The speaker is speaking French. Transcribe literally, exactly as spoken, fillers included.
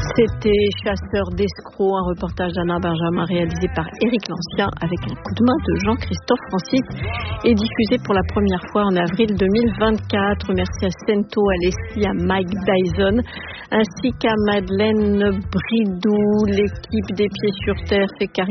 C'était Chasseur d'escrocs, un reportage d'Anna Benjamin réalisé par Éric Lancien avec un coup de main de Jean-Christophe Francis et diffusé pour la première fois en avril deux mille vingt-quatre. Merci à Sento, à Leslie, à Mike Dyson ainsi qu'à Madeleine Bridou. L'équipe des Pieds sur Terre fait carrière